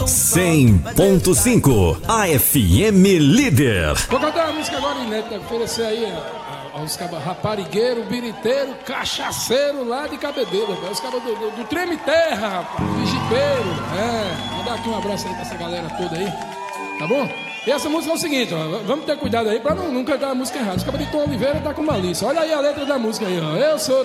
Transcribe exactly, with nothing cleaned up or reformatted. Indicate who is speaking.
Speaker 1: cem ponto cinco, a F M Líder.
Speaker 2: Vou cantar uma música agora inédita, oferecer aí a, a, aos cabas raparigueiro, biriteiro, cachaceiro lá de Cabedelo, rapaz. Os cabas do, do, do Treme Terra, rapaz, Vigipeiro. É, vou dar aqui um abraço aí pra essa galera toda aí, tá bom? E essa música é o seguinte, ó, vamos ter cuidado aí pra não, não cantar a música errada. Os cabas de Tom Oliveira tá com malícia. Olha aí a letra da música aí, ó. Eu sou